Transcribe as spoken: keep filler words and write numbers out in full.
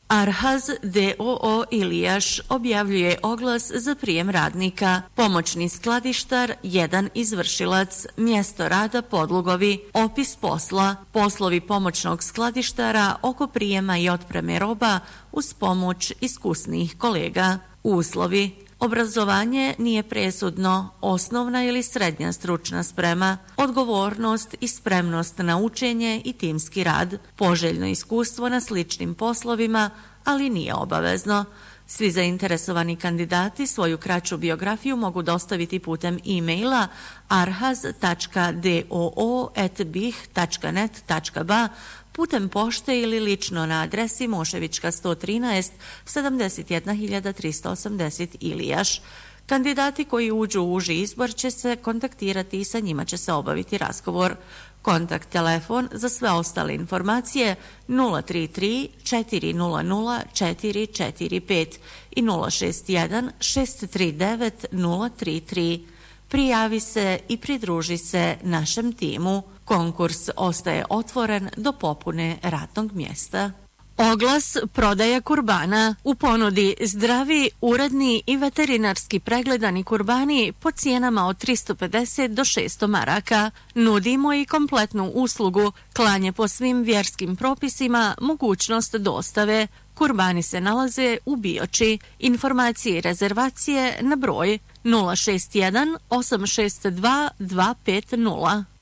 Arhaz d o o Ilijaš objavljuje oglas za prijem radnika. Pomoćni skladištar, jedan izvršilac, mjesto rada Podlugovi, opis posla, poslovi pomoćnog skladištara oko prijema i otpreme roba uz pomoć iskusnih kolega. Uslovi: obrazovanje nije presudno, osnovna ili srednja stručna sprema, odgovornost i spremnost na učenje i timski rad, poželjno iskustvo na sličnim poslovima, ali nije obavezno. Svi zainteresovani kandidati svoju kraću biografiju mogu dostaviti putem e-maila arhaz tačka d o o at bih tačka net tačka ba, putem pošte ili lično na adresi Moševička sto trinaest, sedamdeset jedna hiljada tristo osamdeset Ilijaš. Kandidati koji uđu u uži izbor će se kontaktirati i sa njima će se obaviti razgovor. Kontakt telefon za sve ostale informacije nula tri tri četiri nula nula četiri četiri pet i nula šest jedan šest tri devet nula tri tri. Prijavi se i pridruži se našem timu. Konkurs ostaje otvoren do popune radnog mjesta. Oglas prodaje kurbana. U ponudi zdravi, uredni i veterinarski pregledani kurbani po cijenama od tristo pedeset do šesto maraka. Nudimo i kompletnu uslugu, klanje po svim vjerskim propisima, mogućnost dostave. Kurbani se nalaze u Bioči. Informacije i rezervacije na broj nula šest jedan osam šest dva dva pet nula.